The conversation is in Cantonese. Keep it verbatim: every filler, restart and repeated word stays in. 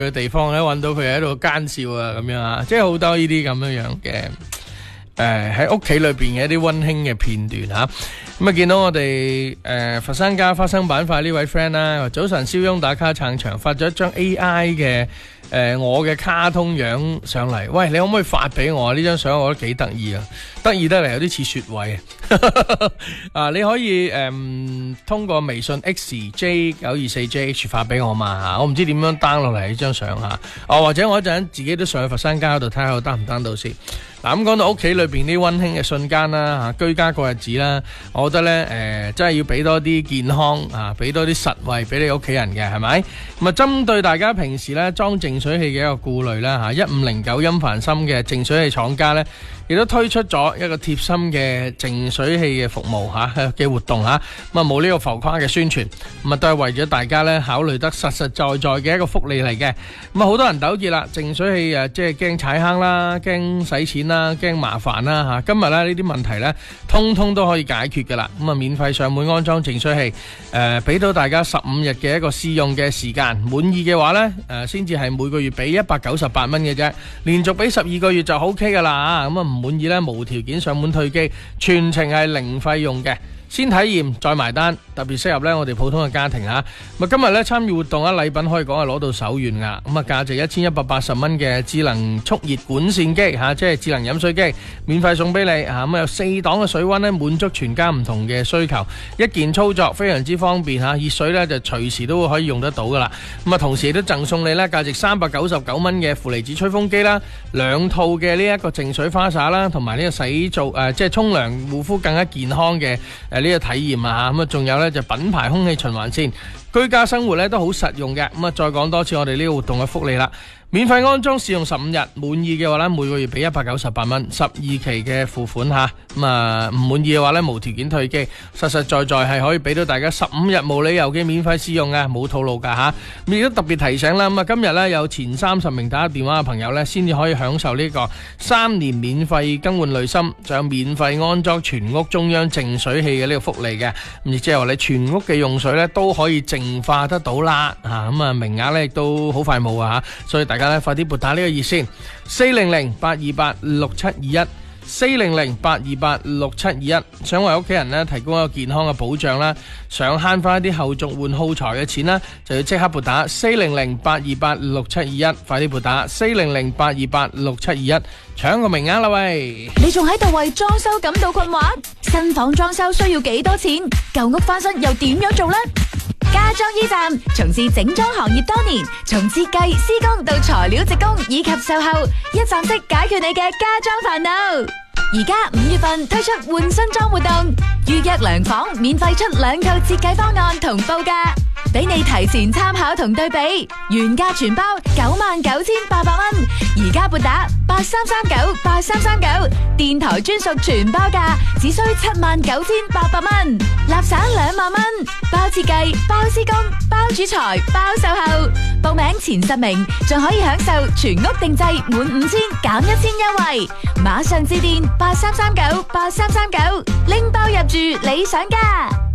嘅地方咧，揾到佢喺度奸笑啊，咁樣啊，即係好多呢啲咁樣樣嘅。誒喺屋企裏邊嘅一啲溫馨嘅片段嚇，咁啊見到我哋誒、呃、佛山家花生板塊呢位 friend 啦，早晨肖翁打卡撐場，發咗一張 A I 嘅誒、呃、我嘅卡通樣上嚟，喂，你可唔可以發俾我啊？呢張相我覺得幾得意啊，得意得嚟有啲似雪偉啊！你可以誒、呃、通過微信 X J 九二四 J H 發俾我嘛嚇，我唔知點樣 down 落嚟呢張相嚇，哦或者我一陣自己都上去佛山家嗰度睇下我 down 唔 down 到先。嗱，咁講到屋企裏邊啲溫馨嘅瞬間啦，嚇居家過日子啦，我覺得咧誒、呃，真係要俾多啲健康啊，俾多啲實惠俾你屋企人嘅，係咪？咁啊，針對大家平時咧裝淨水器嘅一個顧慮啦，嚇一五零九音凡森嘅淨水器廠家咧，亦都推出咗一個貼心嘅淨水器嘅服務嚇嘅活動嚇，咁啊冇呢個浮誇嘅宣傳，咁啊都係為咗大家咧考慮得實實在在嘅一個福利嚟嘅。咁啊好多人糾結啦，淨水器誒即係驚踩坑啦，驚使錢啦，驚麻煩啦嚇。今日咧呢啲問題咧，通通都可以解決㗎啦。咁啊免費上門安裝淨水器，誒俾到大家十五日嘅一個試用嘅時間，滿意嘅話咧誒先至係每個月俾一百九十八蚊嘅啫，連續俾十二個月就 O K 㗎啦嚇。咁啊唔滿意咧，無條件上門退機，全程係零費用嘅。先體驗再埋單，特別適合咧我哋普通嘅家庭嚇。咁啊今日咧參與活動啊，禮品可以講係攞到手軟噶。咁啊價值一千一百八十蚊嘅智能速熱管線機嚇，即係智能飲水機，免費送俾你嚇。咁啊有四檔嘅水溫咧，滿足全家唔同嘅需求，一鍵操作非常之方便嚇。熱水咧就隨時都可以用得到噶啦。咁啊同時亦都贈送你咧價值三百九十九蚊嘅負離子吹風機啦，兩套嘅呢一個淨水花灑啦，同埋呢個洗澡誒即係沖涼護膚更加健康嘅誒。呢個體驗啊，咁啊，仲有呢就品牌空氣循環扇，居家生活呢都好實用嘅。咁啊，再講多次我哋呢個活動嘅福利啦。免費安裝試用十五日，滿意嘅話呢，每個月俾一百九十八蚊，十二期嘅付款吓。咁啊唔滿意嘅話呢，無條件退機，實實在在係可以俾到大家十五日無理由嘅免費試用嘅，冇套路噶吓。咁亦都特別提醒啦，咁啊今日呢，有前三十名打電話嘅朋友呢，先至可以享受呢個三年免費更換濾芯，仲有免費安裝全屋中央淨水器嘅呢個福利嘅。咁亦即係話你全屋嘅用水呢，都可以淨化得到啦。吓咁啊名額呢亦都好快冇啊吓，所以大家大家咧快啲撥打呢個熱線四零零八二八六七二一四零零八二八六七二一，想為屋企人咧提供一個健康嘅保障啦，想慳翻一啲後續換耗材嘅錢啦，就要即刻撥打四零零八二八六七二一，快啲撥打四零零八二八六七二一，搶個名額啦喂！ 你仲喺度為裝修感到困惑？新房裝修需要幾多錢？舊屋翻新又點樣做呢？家裝 E 站從事整裝行業多年，從設計、施工到材料直工以及售後，一站式解決你嘅家裝煩惱。而家五月份推出換新裝活動，預約量房免費出兩套設計方案同報價，俾你提前參考同對比。原價全包九萬九千八百蚊，而家撥打八三三九八三三九，電台專屬全包價只需七萬九千八百蚊，立省兩萬蚊，包設計、包施工、包主材、包售後。報名前十名仲可以享受全屋定製滿五千減一千優惠，馬上致電八三三九八三三九，拎包入住理想家。